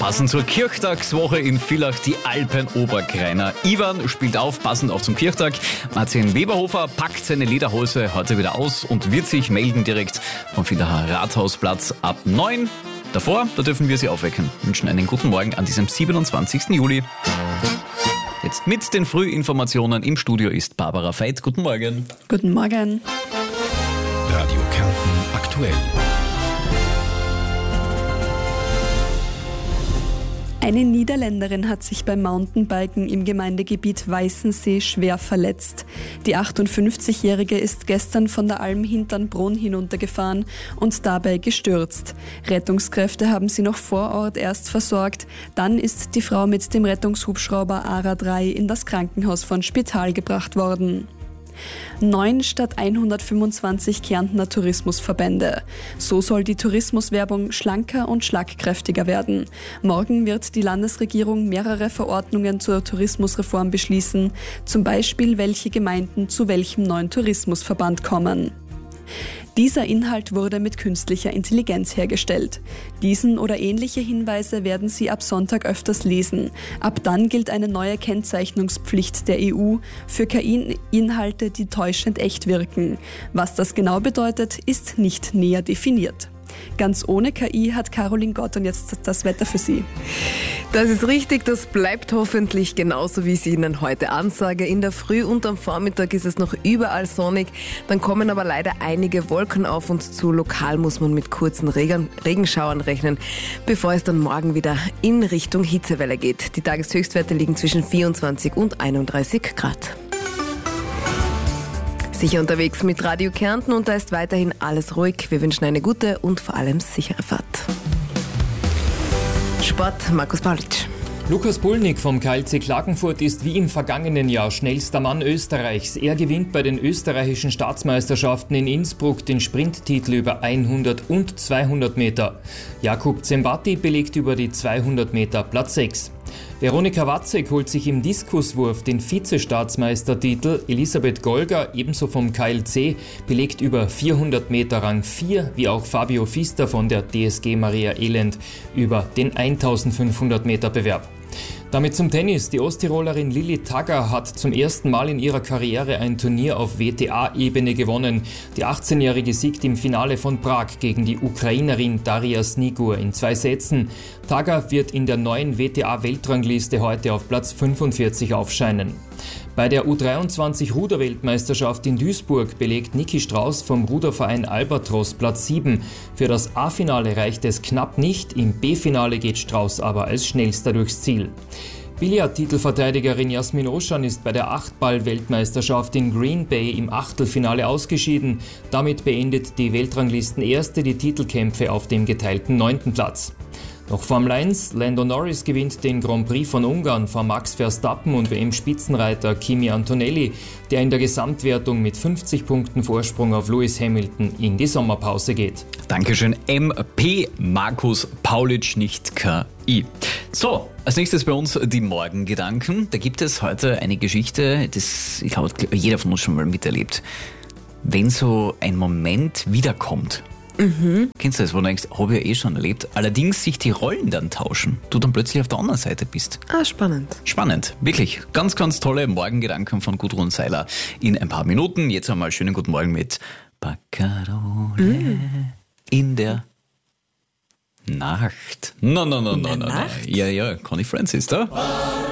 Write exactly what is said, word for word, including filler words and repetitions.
Passend zur Kirchtagswoche in Villach die Alpen-Oberkreiner. Ivan spielt auf, passend auch zum Kirchtag. Martin Weberhofer packt seine Lederhose heute wieder aus und wird sich melden direkt vom Villacher Rathausplatz ab neun. Davor, da dürfen wir Sie aufwecken. Wünschen einen guten Morgen an diesem siebenundzwanzigsten Juli. Jetzt mit den Frühinformationen im Studio ist Barbara Veit. Guten Morgen. Guten Morgen. Radio Kärnten aktuell. Eine Niederländerin hat sich beim Mountainbiken im Gemeindegebiet Weißensee schwer verletzt. Die achtundfünfzigjährige ist gestern von der Alm Hinternbrunn hinuntergefahren und dabei gestürzt. Rettungskräfte haben sie noch vor Ort erst versorgt. Dann ist die Frau mit dem Rettungshubschrauber A R A drei in das Krankenhaus von Spital gebracht worden. Neun statt hundertfünfundzwanzig Kärntner Tourismusverbände. So soll die Tourismuswerbung schlanker und schlagkräftiger werden. Morgen wird die Landesregierung mehrere Verordnungen zur Tourismusreform beschließen, zum Beispiel welche Gemeinden zu welchem neuen Tourismusverband kommen. Dieser Inhalt wurde mit künstlicher Intelligenz hergestellt. Diesen oder ähnliche Hinweise werden Sie ab Sonntag öfters lesen. Ab dann gilt eine neue Kennzeichnungspflicht der E U für K I-Inhalte, die täuschend echt wirken. Was das genau bedeutet, ist nicht näher definiert. Ganz ohne K I hat Caroline Gott und jetzt das Wetter für Sie. Das ist richtig, das bleibt hoffentlich genauso, wie ich es Ihnen heute ansage. In der Früh und am Vormittag ist es noch überall sonnig, dann kommen aber leider einige Wolken auf uns zu. Lokal muss man mit kurzen Regen- Regenschauern rechnen, bevor es dann morgen wieder in Richtung Hitzewelle geht. Die Tageshöchstwerte liegen zwischen vierundzwanzig und einunddreißig Grad. Sicher unterwegs mit Radio Kärnten und da ist weiterhin alles ruhig. Wir wünschen eine gute und vor allem sichere Fahrt. Sport, Markus Paulitsch. Lukas Pulnik vom K L C Klagenfurt ist wie im vergangenen Jahr schnellster Mann Österreichs. Er gewinnt bei den österreichischen Staatsmeisterschaften in Innsbruck den Sprinttitel über hundert und zweihundert Meter. Jakub Zembati belegt über die zweihundert Meter Platz sechs. Veronika Watzek holt sich im Diskuswurf den Vize-Staatsmeistertitel. Elisabeth Golger, ebenso vom K L C, belegt über vierhundert Meter Rang vier, wie auch Fabio Fister von der D S G Maria Elend über den eintausendfünfhundert Meter Bewerb. Damit zum Tennis. Die Osttirolerin Lilli Tagger hat zum ersten Mal in ihrer Karriere ein Turnier auf W T A-Ebene gewonnen. Die achtzehnjährige siegt im Finale von Prag gegen die Ukrainerin Daria Snigur in zwei Sätzen. Tagger wird in der neuen W T A-Weltrangliste heute auf Platz fünfundvierzig aufscheinen. Bei der U dreiundzwanzig Ruderweltmeisterschaft in Duisburg belegt Niki Strauß vom Ruderverein Albatros Platz sieben. Für das A-Finale reicht es knapp nicht, im B-Finale geht Strauß aber als schnellster durchs Ziel. Billard-Titelverteidigerin Jasmin Oschan ist bei der Achtball-Weltmeisterschaft in Green Bay im Achtelfinale ausgeschieden. Damit beendet die Weltranglistenerste die Titelkämpfe auf dem geteilten neunten Platz. Noch Formel eins, Lando Norris gewinnt den Grand Prix von Ungarn vor Max Verstappen und W M-Spitzenreiter Kimi Antonelli, der in der Gesamtwertung mit fünfzig Punkten Vorsprung auf Lewis Hamilton in die Sommerpause geht. Dankeschön, M P Markus Paulitsch, nicht K I. So, als nächstes bei uns die Morgengedanken. Da gibt es heute eine Geschichte, das ich glaube, jeder von uns schon mal miterlebt. Wenn so ein Moment wiederkommt, Mhm. Kennst du das, wo du denkst, habe ich ja eh schon erlebt. Allerdings sich die Rollen dann tauschen. Du dann plötzlich auf der anderen Seite bist. Ah, spannend. Spannend, wirklich. Ganz, ganz tolle Morgengedanken von Gudrun Seiler in ein paar Minuten. Jetzt einmal schönen guten Morgen mit Baccarole mm. in der Nacht. No, no, no, no, no, no. Ja, ja, Connie Francis da.